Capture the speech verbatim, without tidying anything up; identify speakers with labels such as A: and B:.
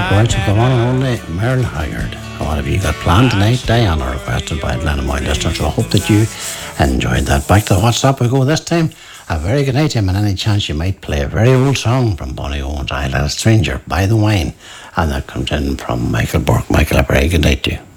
A: Right, so come on only Merle Haggard. What have you got planned tonight? Diana requested by Atlanta my listeners, so I hope that you enjoyed that. Back to the WhatsApp we go this time. A very good night, Tim, and any chance you might play a very old song from Bonnie Owens, I Let a Stranger, By the Wine. And that comes in from Michael Burke. Michael, a very good night to you.